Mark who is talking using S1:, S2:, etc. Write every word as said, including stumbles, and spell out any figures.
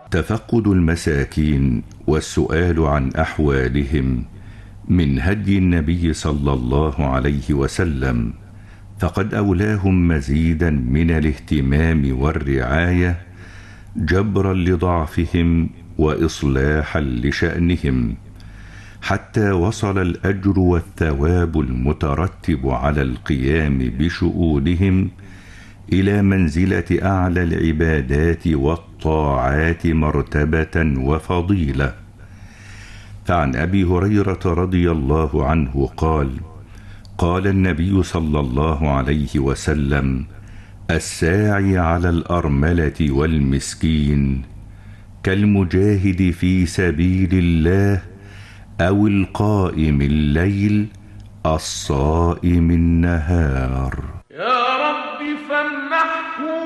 S1: تفقد المساكين والسؤال عن أحوالهم من هدي النبي صلى الله عليه وسلم، فقد أولاهم مزيدا من الاهتمام والرعاية جبرا لضعفهم وإصلاحا لشأنهم، حتى وصل الأجر والثواب المترتب على القيام بشؤونهم إلى منزلة أعلى العبادات والطاعات مرتبة وفضيلة. فعن أبي هريرة رضي الله عنه قال: قال النبي صلى الله عليه وسلم: الساعي على الأرملة والمسكين كالمجاهد في سبيل الله أو القائم الليل الصائم النهار.
S2: يا رب فامنحه